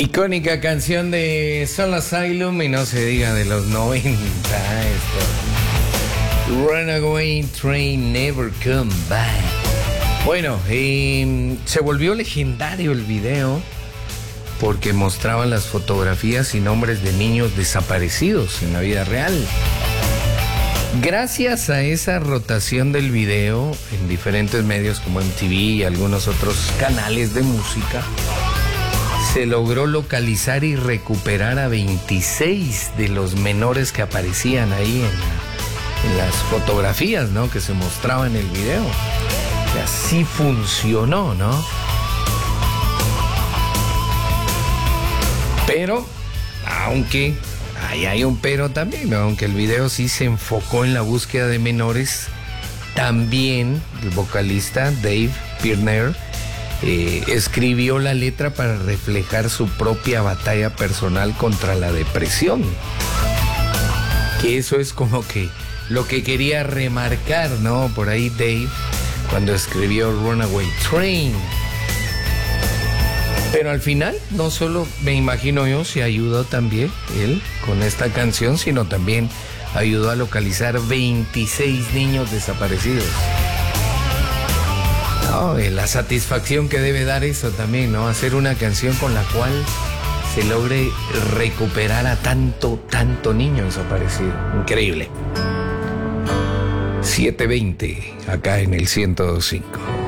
Icónica canción de Soul Asylum y no se diga de los 90. Runaway Train Never Come Back. Bueno, se volvió legendario el video porque mostraban las fotografías y nombres de niños desaparecidos en la vida real. Gracias a esa rotación del video en diferentes medios como MTV y algunos otros canales de música, se logró localizar y recuperar a 26 de los menores que aparecían ahí en las fotografías, ¿no?, que se mostraban en el video. Y así funcionó, ¿no? Pero, aunque ahí hay un pero también, ¿no? Aunque el video sí se enfocó en la búsqueda de menores, también el vocalista Dave Pirner escribió la letra para reflejar su propia batalla personal contra la depresión. Que eso es como que lo que quería remarcar, ¿no? Por ahí Dave, cuando escribió Runaway Train. Pero al final, no solo, me imagino yo, se ayudó también él con esta canción, sino también ayudó a localizar 26 niños desaparecidos. No, la satisfacción que debe dar eso también, ¿no? Hacer una canción con la cual se logre recuperar a tanto niño desaparecido. Increíble. 7:20, acá en el 102.5.